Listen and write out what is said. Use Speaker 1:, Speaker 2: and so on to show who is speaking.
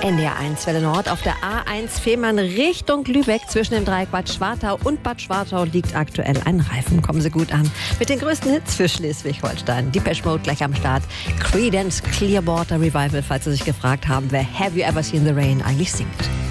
Speaker 1: NDR1 Welle Nord auf der A1 Fehmarn Richtung Lübeck. Zwischen dem Dreieck Bad Schwartau und Bad Schwartau liegt aktuell ein Reifen. Kommen Sie gut an. Mit den größten Hits für Schleswig-Holstein. Depeche Mode gleich am Start. Creedence Clearwater Revival, falls Sie sich gefragt haben, wer Have You Ever Seen the Rain eigentlich singt.